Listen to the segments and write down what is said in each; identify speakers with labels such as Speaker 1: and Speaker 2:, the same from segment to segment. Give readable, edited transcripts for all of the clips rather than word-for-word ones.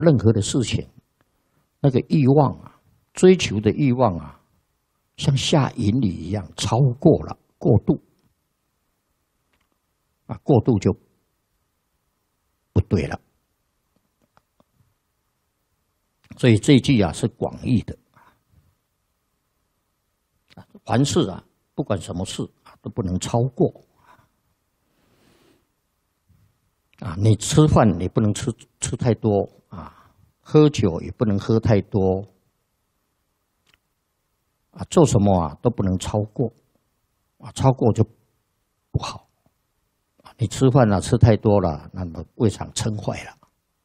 Speaker 1: 任何的事情，那个欲望啊，追求的欲望啊，像下引力一样超过了，过度啊，过度就不对了。所以这一句啊是广义的，凡事啊，不管什么事啊，都不能超过。啊，你吃饭你不能吃太多啊，喝酒也不能喝太多啊，做什么啊都不能超过啊，超过就不好啊。你吃饭啊吃太多了，那么胃肠撑坏了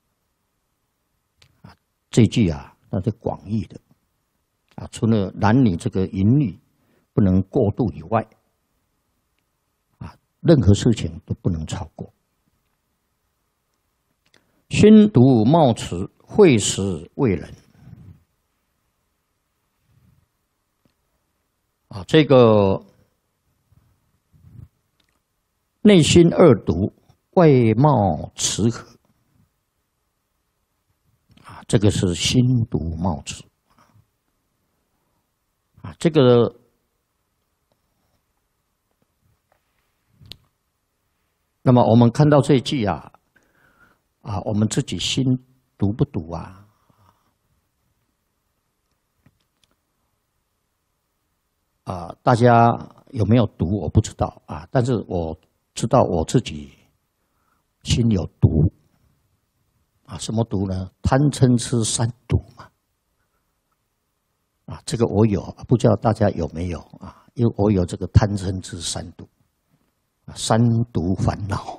Speaker 1: 啊。这句啊，那是广义的啊，除了男女这个淫欲不能过度以外，啊，任何事情都不能超过。心毒冒迟，会时未人。啊，这个内心恶毒，外貌慈和。啊，这个是心毒冒迟。啊，这个那么我们看到这一句啊，我们自己心毒不毒啊？大家有没有毒我不知道啊，但是我知道我自己心有毒啊。什么毒呢？贪嗔痴三毒嘛。啊，这个我有，不知道大家有没有啊？因为我有这个贪嗔痴三毒，三毒烦恼。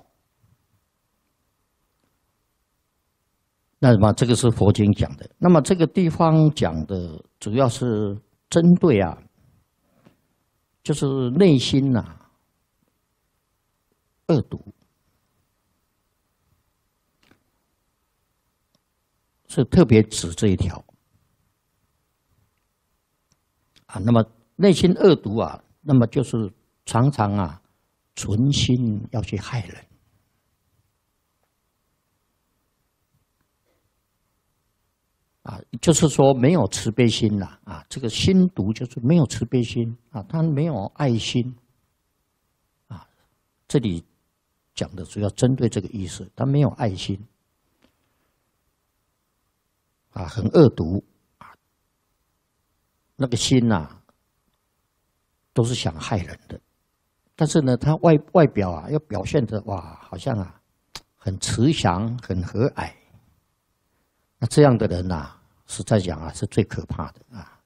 Speaker 1: 那么这个是佛经讲的，那么这个地方讲的主要是针对啊，就是内心呐恶毒，是特别指这一条啊。那么内心恶毒啊，那么就是常常啊存心要去害人。啊，就是说没有慈悲心啦，啊，这个心毒就是没有慈悲心啊，他没有爱心，啊，这里讲的主要针对这个意思，他没有爱心，啊，很恶毒，啊，那个心呐，都是想害人的，但是呢，他外表啊，要表现的哇，好像啊，很慈祥，很和蔼，那这样的人呐，实在讲啊，是最可怕的啊。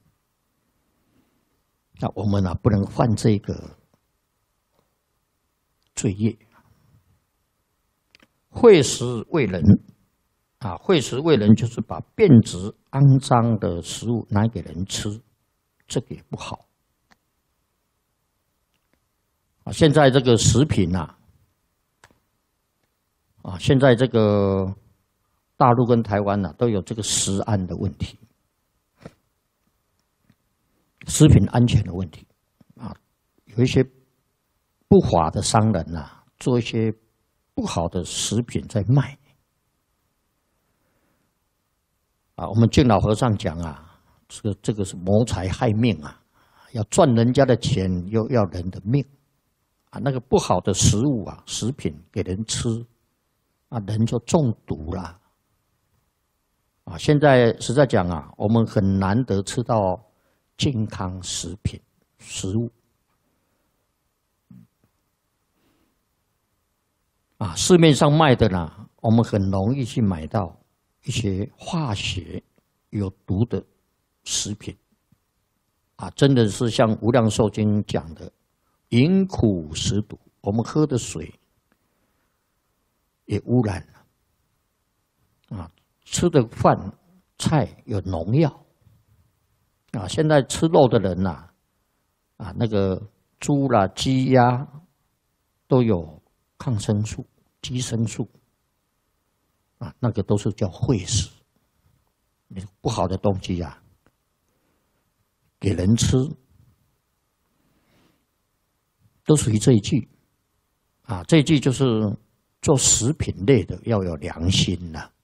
Speaker 1: 那我们啊，不能犯这个罪业。会食为人啊，会食为人就是把变质、肮脏的食物拿给人吃，这个也不好。啊，现在这个食品啊，现在这个大陆跟台湾都有这个食安的问题，食品安全的问题啊，有一些不法的商人做一些不好的食品在卖啊。我们敬老和尚讲啊，这个是谋财害命啊，要赚人家的钱又要人的命啊。那个不好的食物啊，食品给人吃啊，人就中毒了。啊，现在实在讲啊，我们很难得吃到健康食品、食物。啊，市面上卖的呢，我们很容易去买到一些化学有毒的食品。啊，真的是像《无量寿经》讲的，饮苦食毒，我们喝的水也污染了。啊。吃的饭菜有农药啊！现在吃肉的人那个猪啦、鸡鸭都有抗生素、寄生素啊，那个都是叫会食。你不好的东西给人吃，都属于这一句啊。这一句就是做食品类的要有良心的。